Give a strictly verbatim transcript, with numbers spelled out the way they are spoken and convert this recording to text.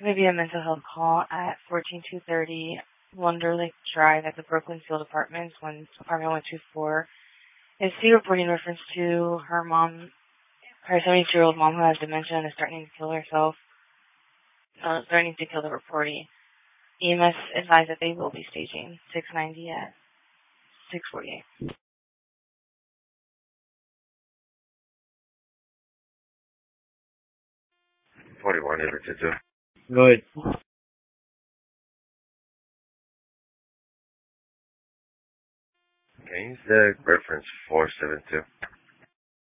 Maybe a mental health call at fourteen two thirty Wonder Lake Drive at the Brooklyn Field Apartments, one, apartment one two four. Is C reporting reference to her mom, her seventy-two-year-old mom who has dementia and is threatening to kill herself, uh, threatening to kill the reportee. E M S advised that they will be staging six ninety at six forty-eight. forty-one, is it two? Good. Can you use the reference four seven two?